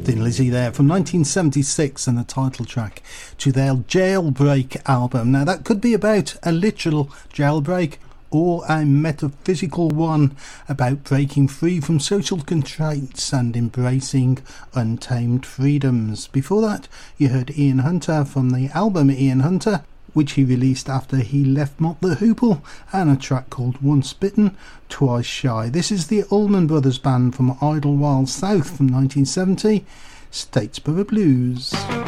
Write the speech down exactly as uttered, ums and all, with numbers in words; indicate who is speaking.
Speaker 1: Thin Lizzy there from nineteen seventy-six, and the title track to their Jailbreak album. Now that could be about a literal jailbreak or a metaphysical one about breaking free from social constraints and embracing untamed freedoms. Before that, you heard Ian Hunter from the album Ian Hunter, which he released after he left Mott the Hoople, and a track called Once Bitten, Twice Shy. This is the Allman Brothers Band from Idlewild South from nineteen seventy, Statesboro Blues.